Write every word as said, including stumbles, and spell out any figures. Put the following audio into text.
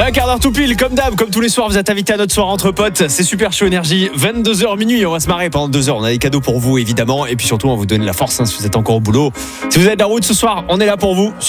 Un quart d'heure tout pile, comme d'hab, comme tous les soirs, vous êtes invités à notre soirée entre potes. C'est super chaud énergie. vingt-deux heures minuit, on va se marrer pendant deux heures. On a des cadeaux pour vous, évidemment. Et puis surtout, on va vous donner la force hein, si vous êtes encore au boulot. Si vous êtes de la route ce soir, on est là pour vous.